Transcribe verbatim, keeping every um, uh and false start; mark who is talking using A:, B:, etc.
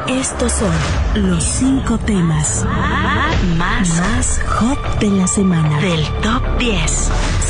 A: Estos son los cinco temas más, más hot de la semana del Top diez.